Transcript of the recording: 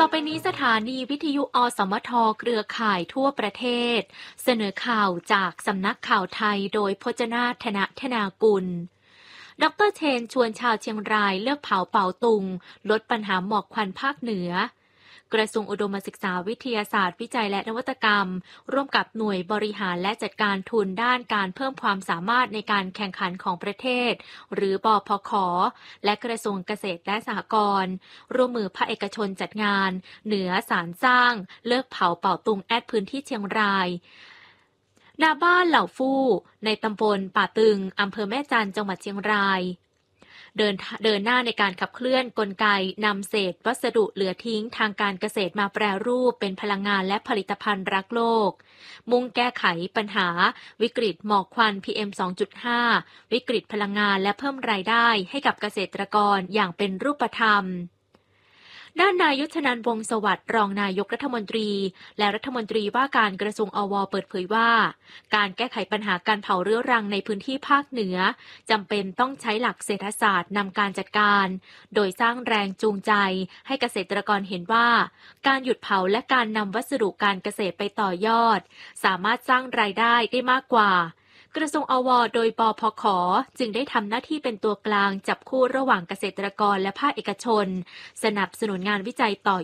ต่อไปนี้สถานีวิทยุอสมทเครือข่ายทั่วประเทศเสนอข่าวจากสำนักข่าวไทยโดยพจนาถนะธนากุลดร.เชนชวนชาวเชียงรายเลิกเผาเป่าตุงลดปัญหาหมอกควันภาคเหนือกระทรวงอุดมศึกษาวิทยาศาสตร์วิจัยและนวัตกรรมร่วมกับหน่วยบริหารและจัดการทุนด้านการเพิ่มความสามารถในการแข่งขันของประเทศหรือบพค.และกระทรวงเกษตรและสหกรณ์ร่วมมือภาคเอกชนจัดงานเหนือสารสร้างเลิกเผาเป่าตุงแอดพื้นที่เชียงรายณบ้านเหล่าฟู่ในตำบลป่าตึงอำเภอแม่จันทร์จังหวัดเชียงรายเดินหน้าในการขับเคลื่อนกลไกนำเศษวัสดุเหลือทิ้งทางการเกษตรมาแปรรูปเป็นพลังงานและผลิตภัณฑ์รักโลกมุ่งแก้ไขปัญหาวิกฤตหมอกควัน PM 2.5 วิกฤตพลังงานและเพิ่มรายได้ให้กับเกษตรกรอย่างเป็นรูปธรรมด้านนายยุทธนันท์วงศ์สวัสดิ์รองนายกรัฐมนตรีและรัฐมนตรีว่าการกระทรวงอว.เปิดเผยว่าการแก้ไขปัญหาการเผาเรื้อรังในพื้นที่ภาคเหนือจำเป็นต้องใช้หลักเศรษฐศาสตร์นำการจัดการโดยสร้างแรงจูงใจให้เกษตรกรเห็นว่าการหยุดเผาและการนำวัสดุการเกษตรไปต่อยอดสามารถสร้างรายได้ได้มากกว่ากระทรวงอว.โดยบพค.จึงได้ทำหน้าที่เป็นตัวกลางจับคู่ระหว่างเกษตรกรและภาคเอกชนสนับสนุนงานวิจัยต่อ